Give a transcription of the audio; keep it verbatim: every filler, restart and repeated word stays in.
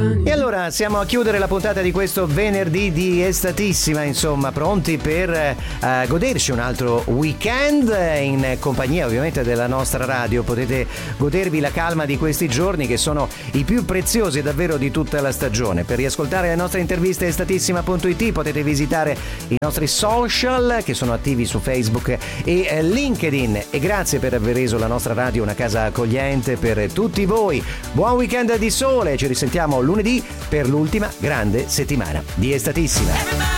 E allora siamo a chiudere la puntata di questo venerdì di Estatissima, insomma, pronti per eh, goderci un altro weekend in compagnia ovviamente della nostra radio. Potete godervi la calma di questi giorni che sono i più preziosi davvero di tutta la stagione. Per riascoltare le nostre interviste estatissima punto it potete visitare i nostri social che sono attivi su Facebook e eh, LinkedIn. E grazie per aver reso la nostra radio una casa accogliente per tutti voi. Buon weekend di sole, ci risentiamo lunedì per l'ultima grande settimana di Estatissima.